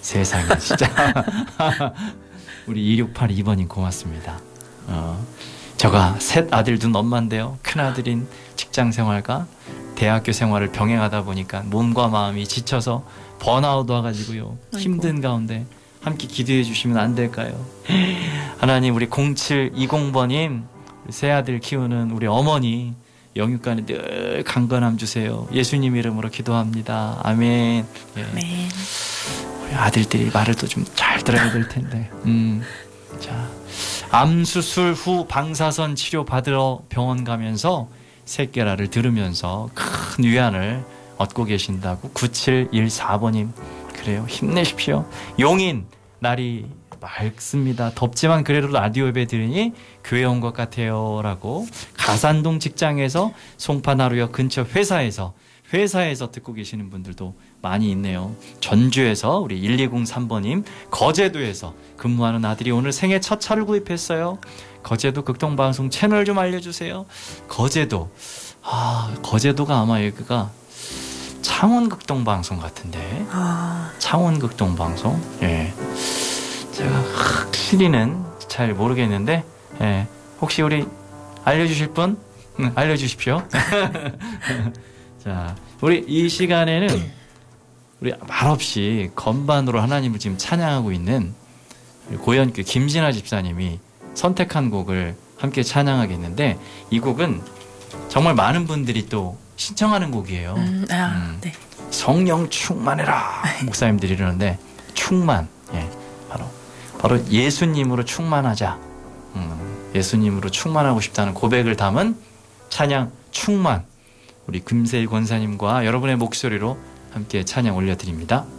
세상에 진짜. 우리 2682번님 고맙습니다. 저가 셋 아들 둔 엄마인데요. 큰아들인 직장생활과 대학교 생활을 병행하다 보니까 몸과 마음이 지쳐서 번아웃 와가지고요. 힘든 가운데 함께 기도해 주시면 안 될까요? 하나님, 우리 0720번님 새 아들 키우는 우리 어머니 영육간에 늘 강건함 주세요. 예수님 이름으로 기도합니다. 아멘. 예. 아멘. 우리 아들들이 말을 또 좀 잘 들어야 될 텐데. 자, 암 수술 후 방사선 치료 받으러 병원 가면서 새끼라를 들으면서 큰 위안을 얻고 계신다고 9714번님. 그래요. 힘내십시오. 용인 날이 맑습니다. 덥지만 그래도 라디오 예배 들으니 교회 온 것 같아요. 라고 가산동 직장에서 송파나루역 근처 회사에서 듣고 계시는 분들도 많이 있네요. 전주에서 우리 1203번님 거제도에서 근무하는 아들이 오늘 생애 첫 차를 구입했어요. 거제도 극동방송 채널 좀 알려주세요. 거제도가 아마 여기가 창원 극동방송 같은데. 창원 극동방송. 예. 제가 확실히는 잘 모르겠는데, 예. 혹시 우리 알려주실 분? 알려주십시오. 자, 우리 이 시간에는 우리 말없이 건반으로 하나님을 지금 찬양하고 있는 고현교 김진아 집사님이 선택한 곡을 함께 찬양하겠는데, 이 곡은 정말 많은 분들이 또 신청하는 곡이에요. 네. 성령 충만해라 목사님들이 이러는데, 충만, 예, 바로 예수님으로 충만하자. 예수님으로 충만하고 싶다는 고백을 담은 찬양 충만, 우리 금세일 권사님과 여러분의 목소리로 함께 찬양 올려드립니다.